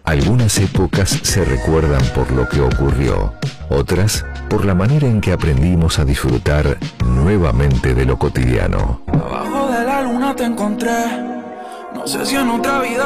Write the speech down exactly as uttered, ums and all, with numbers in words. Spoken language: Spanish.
Algunas épocas se recuerdan por lo que ocurrió, otras por la manera en que aprendimos a disfrutar nuevamente de lo cotidiano. Abajo de la luna te encontré, no sé si en otra vida